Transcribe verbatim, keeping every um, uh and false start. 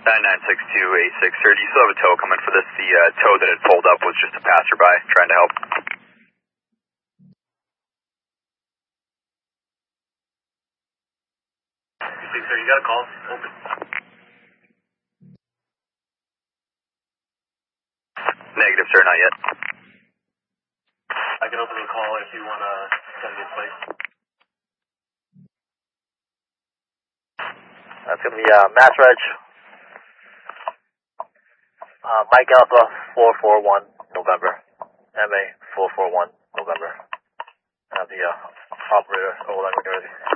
nine nine six two eight six, sir, do you still have a tow coming for this? The uh, tow that had pulled up was just a passerby trying to help. You think, sir, you got a call? Open. Negative, sir, not yet. I can open the call if you want to send me a place. That's going to be uh, Mass Reg. Uh, Mike Alpha four four one November. M A four four one November. Uh, the uh, operator, hold on, ready.